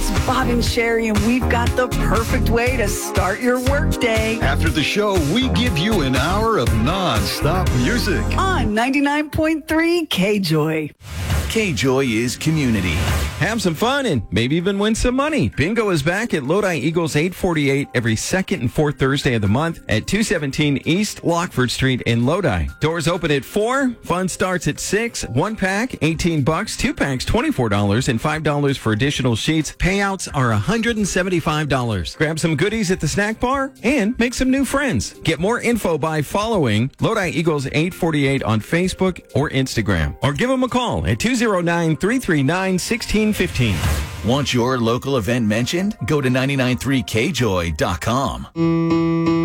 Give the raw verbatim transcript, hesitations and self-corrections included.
It's Bob and Sherry, and we've got the perfect way to start your workday. After the show, we give you an hour of non-stop music. On ninety-nine point three K-Joy. K-Joy is community. Have some fun and maybe even win some money. Bingo is back at Lodi Eagles eight forty-eight every second and fourth Thursday of the month at two seventeen East Lockford Street in Lodi. Doors open at four. Fun starts at six. One pack, eighteen bucks. Two packs, twenty-four dollars, and five dollars for additional sheets. Payouts are one hundred seventy-five dollars. Grab some goodies at the snack bar and make some new friends. Get more info by following Lodi Eagles eight forty-eight on Facebook or Instagram. Or give them a call at two oh nine, three three nine, one six one five. Want your local event mentioned? Go to nine nine three K joy dot com.